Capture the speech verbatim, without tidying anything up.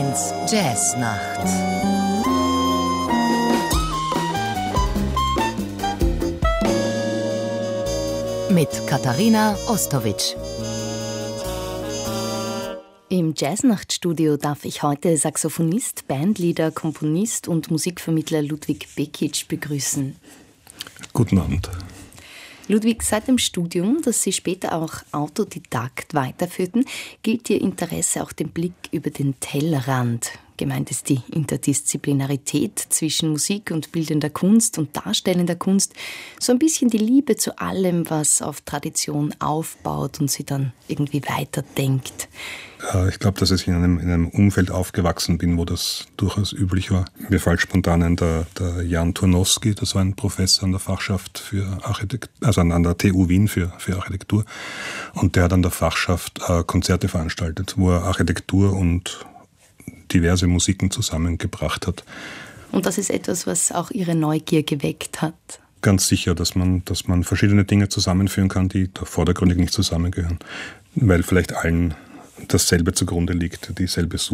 eins Jazznacht. Mit Katharina Ostowitsch. Im Jazznachtstudio darf ich heute Saxophonist, Bandleader, Komponist und Musikvermittler Ludwig Bekic begrüßen. Guten Abend. Ludwig, seit dem Studium, das Sie später auch autodidakt weiterführten, gilt Ihr Interesse auch dem Blick über den Tellerrand. Gemeint ist die Interdisziplinarität zwischen Musik und bildender Kunst und darstellender Kunst. So ein bisschen die Liebe zu allem, was auf Tradition aufbaut und sie dann irgendwie weiterdenkt. Ja, ich glaube, dass ich in einem, in einem Umfeld aufgewachsen bin, wo das durchaus üblich war. Mir fällt spontan ein, der, der Jan Turnowski, das war ein Professor an der Fachschaft für Architektur, also an der T U Wien für, für Architektur. Und der hat an der Fachschaft äh, Konzerte veranstaltet, wo er Architektur und diverse Musiken zusammengebracht hat. Und das ist etwas, was auch Ihre Neugier geweckt hat? Ganz sicher, dass man, dass man verschiedene Dinge zusammenführen kann, die da vordergründig nicht zusammengehören, weil vielleicht allen dasselbe zugrunde liegt, dieselbe Suche.